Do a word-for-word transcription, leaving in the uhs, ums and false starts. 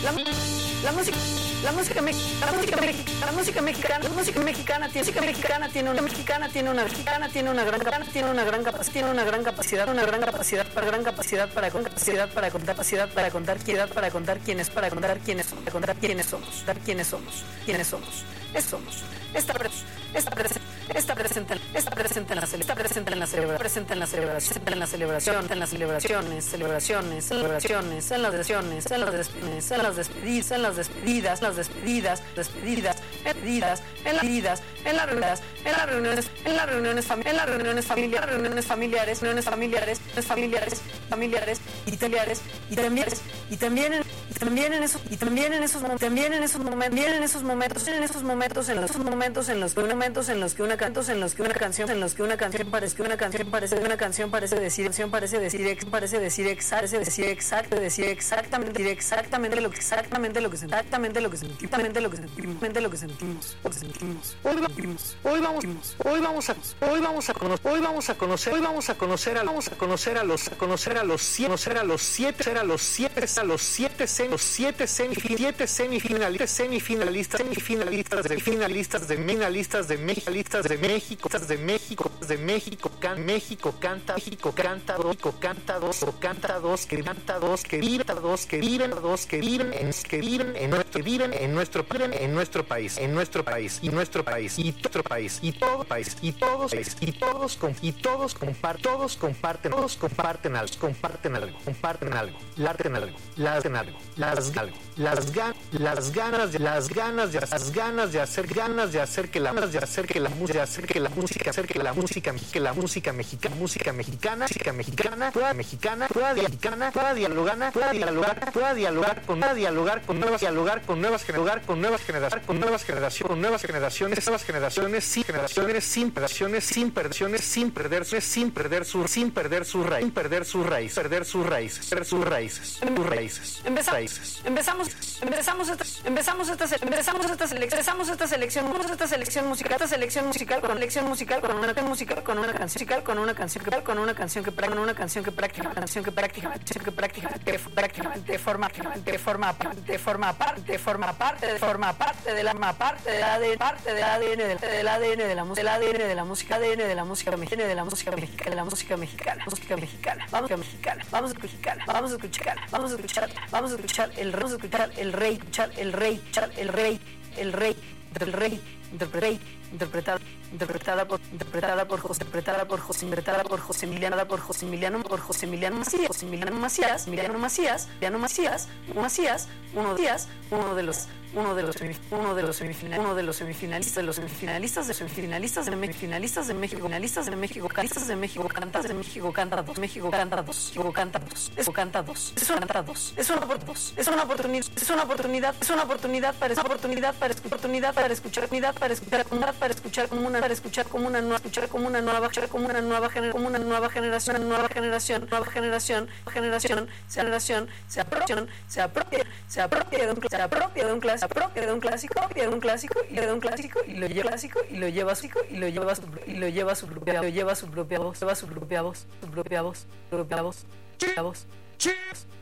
La, la música, la música, me, la música, me, la música mexicana, la música mexicana tiene, música mexicana tiene una mexicana tiene una mexicana tiene una gran tiene una gran capacidad, tiene una gran capacidad, una gran capacidad para gran capacidad para con capacidad para contar capacidad para contar quién para contar quiénes para contar quiénes para contar quiénes somos, dar quiénes somos, quiénes somos, es somos, esta esta presente está presente está presente en la está presente en la celebración presente en la celebración en la celebración en las celebraciones celebraciones celebraciones en las despedidas en las despedidas en las despedidas en las despedidas las despedidas despedidas despedidas en las despedidas en las reuniones en las reuniones en las reuniones en las reuniones familiares reuniones familiares reuniones familiares familiares familiares y familiares y también y también en y también en esos y también en esos también en esos momentos también en esos momentos en esos momentos en los momentos en los momentos en los que una cantos en los que una canción en los que una canción parece que una canción parece una canción parece decir canción parece decir parece decir exacto decir exacto decir exactamente decir exactamente lo que exactamente lo que exactamente lo que exactamente lo que sentimos lo que sentimos lo que sentimos hoy vamos hoy vamos hoy vamos a hoy vamos a conocer hoy vamos a conocer hoy vamos a conocer a vamos a conocer a los a conocer a los siete conocer a los siete a los siete a los siete los siete siete semifinalistas semifinalistas semifinalistas de finalistas de finalistas de finalistas de México de México de México can México canta México canta México canta dos canta dos que canta dos que viven dos que viven dos que viven en que viven en nuestro viven en nuestro en nuestro país en nuestro país y nuestro país y nuestro país y todo país y todos y todos y todos comparten todos comparten todos comparten algo comparten algo comparten algo larten algo larten algo las algo las ganas las ganas de las ganas de las ganas de hacer ganas de hacer que la de hacer que la música hacer que la música hacer que la música que la música mexicana música mexicana música mexicana toda mexicana toda mexicana toda dialogana toda dialogar toda dialogar con toda dialogar con nuevas dialogar con nuevas dialogar con nuevas generaciones con nuevas generaciones con nuevas generaciones nuevas generaciones sin generaciones sin generaciones sin perderse sin perderse sin perder su sin perder su raíz sin perder su raíz perder sus raíces perder sus raíces sus raíces empezamos empezamos empezamos estas empezamos estas empezamos estas empezamos esta selección esta selección musical esta selección musical con selección musical con una música con una canción musical con una canción que con una canción que con una canción que prácticamente canción que prácticamente que prácticamente prácticamente forma de forma de forma parte forma parte de forma parte de la parte de la de parte del A D N del A D N de la música del A D N de la música A D N de la música mexicana de la música mexicana de la música mexicana música mexicana vamos a mexicana vamos a mexicana vamos a escuchar vamos a escuchar vamos a escuchar el vamos a escuchar el rey escuchar el rey escuchar el rey el rey del rey interpretada interpretada interpretada por interpretada por José interpretada por José interpretada por José Emiliano por José Emiliano por José Emiliano Macías José Emiliano Macías Emiliano Macías Emiliano Macías Macías uno de Macías uno de los uno de los uno de los semifinalistas uno de los semifinalistas de los semifinalistas de semifinalistas de finalistas de México finalistas de México cantas de México cantas de México canta dos México canta dos México canta dos eso canta dos eso canta dos es una oportunidad es una oportunidad es una oportunidad es una oportunidad para esa oportunidad para oportunidad para escuchar oportunidad para escuchar para escuchar como una para escuchar como una nueva escuchar como una nueva escuchar como una nueva generación como una nueva generación una nueva generación nueva generación generación generación se apropia se apropia se apropia de un se apropia de un clásico propia de un clásico de un clásico y de un clásico y lo lleva clásico y lo lleva su y lo lleva su y lo lleva su propia lo lleva su propia voz lleva su propia voz su propia voz propia voz voz